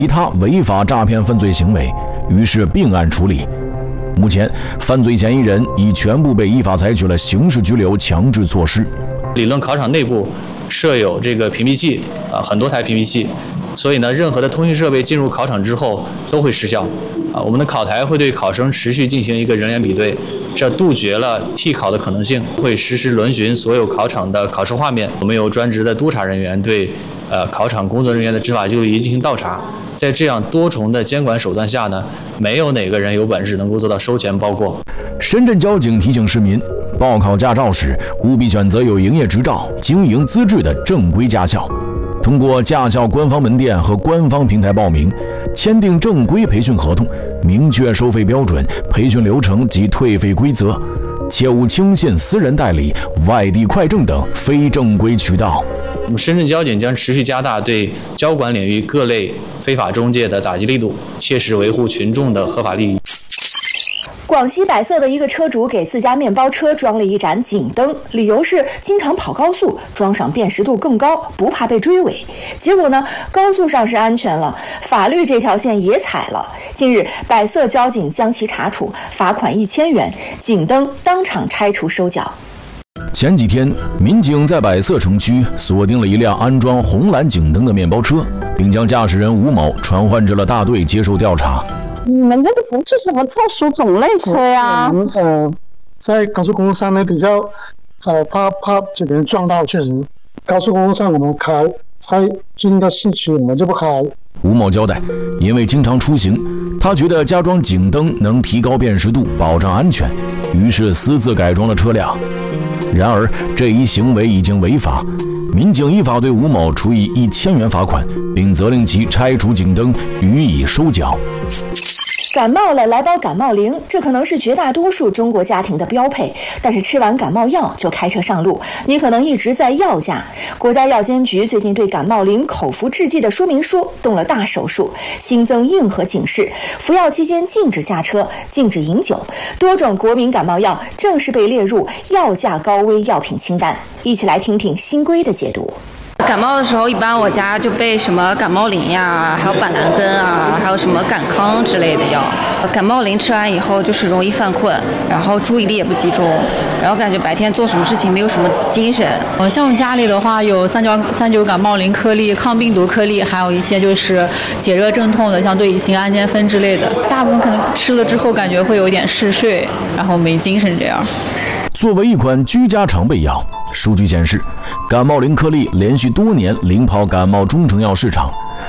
其他违法诈骗犯罪行为，于是并案处理。目前，犯罪嫌疑人已全部被依法采取了刑事拘留强制措施。 理论考场内部设有这个屏蔽器很多台屏蔽器，所以呢，任何的通讯设备进入考场之后都会失效。我们的考台会对考生持续进行一个人脸比对，这杜绝了替考的可能性，会实时轮询所有考场的考试画面。我们有专职的督查人员对考场工作人员的执法记录仪进行倒查。在这样多重的监管手段下呢，没有哪个人有本事能够做到收钱包过。 深圳交警提醒市民，报考驾照时务必选择有营业执照、经营资质的正规驾校，通过驾校官方门店和官方平台报名，签订正规培训合同，明确收费标准、培训流程及退费规则，切勿轻信私人代理、外地快证等非正规渠道。 我们深圳交警将持续加大对交管领域各类非法中介的打击力度，切实维护群众的合法利益。 广西百色的一个车主给自家面包车装了一盏警灯，理由是经常跑高速，装上辨识度更高，不怕被追尾。结果呢，高速上是安全了，法律这条线也踩了。近日，百色交警将其查处，罚款1000元，警灯当场拆除收缴。 前几天，民警在百色城区锁定了一辆安装红蓝警灯的面包车，并将驾驶人吴某传唤至了大队接受调查。 你们这个不是什么特殊种类车呀？ 我们在高速公路上呢比较怕就别人撞到，确实高速公路上我们开，在进到市区我们就不开。 吴某交代，因为经常出行，他觉得加装警灯能提高辨识度，保障安全，于是私自改装了车辆。然而，这一行为已经违法，民警依法对吴某处以1000元罚款，并责令其拆除警灯，予以收缴。 感冒了，来包感冒灵，这可能是绝大多数中国家庭的标配。但是吃完感冒药就开车上路，你可能一直在药驾。国家药监局最近对感冒灵口服制剂的说明书动了大手术，新增硬核警示：服药期间禁止驾车，禁止饮酒。多种国民感冒药正式被列入药驾高危药品清单。一起来听听新规的解读。 感冒的时候，一般我家就备什么感冒灵呀，还有板蓝根啊，还有什么感康之类的药。感冒灵吃完以后就是容易犯困，然后注意力也不集中，然后感觉白天做什么事情没有什么精神。 像我家里的话，有39感冒灵颗粒、抗病毒颗粒，还有一些就是解热镇痛的，像对乙酰氨基酚之类的。大部分可能吃了之后感觉会有一点嗜睡，然后没精神这样。 作为一款居家常备药，数据显示，感冒灵颗粒连续多年领跑感冒中成药市场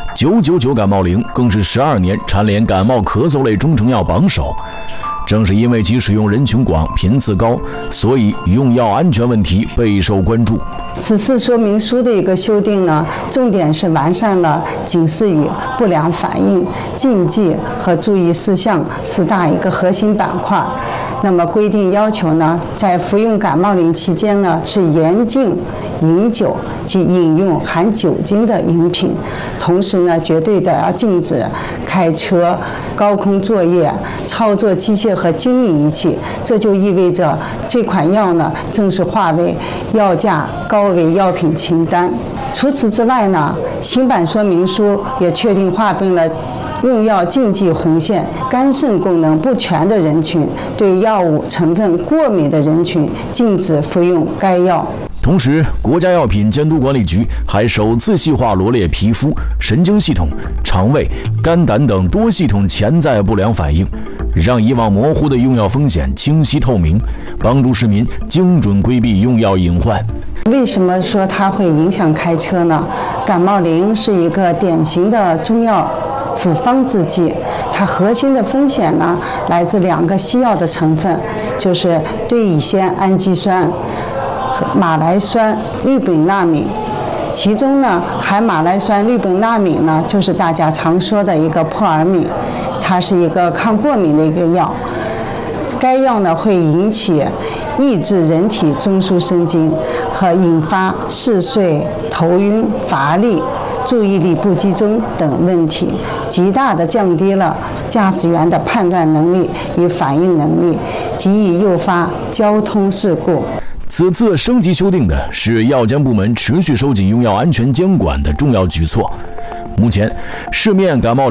，999感冒灵更是12年蝉联感冒咳嗽类中成药榜首。正是因为其使用人群广、频次高，所以用药安全问题备受关注。 此次说明书的一个修订呢，重点是完善了警示语、不良反应、禁忌和注意事项4大一个核心板块。那么规定要求呢，在服用感冒灵期间呢，是严禁饮酒及饮用含酒精的饮品，同时呢，绝对的要禁止开车、高空作业、操作机械和精密仪器。这就意味着这款药呢，正式划为药驾高危药品清单。除此之外呢，新版说明书也确定划分了用药禁忌红线，肝肾功能不全的人群，对药物成分过敏的人群禁止服用该药。 同时，国家药品监督管理局还首次细化罗列皮肤、神经系统、肠胃、肝胆等多系统潜在不良反应，让以往模糊的用药风险清晰透明，帮助市民精准规避用药隐患。 为什么说它会影响开车呢？感冒灵是一个典型的中药复方制剂，它核心的风险呢，来自2个西药的成分，就是对乙酰氨基酸和马来酸氯苯那敏。其中呢，含马来酸氯苯那敏呢，就是大家常说的一个扑尔敏，它是一个抗过敏的一个药。该药呢，会引起抑制人体中枢神经和引发嗜睡、头晕、乏力、注意力不集中等问题，极大地降低了驾驶员的判断能力与反应能力，极易诱发交通事故。 此次升级修订的是药监部门持续收紧用药安全监管的重要举措。 目前市面感冒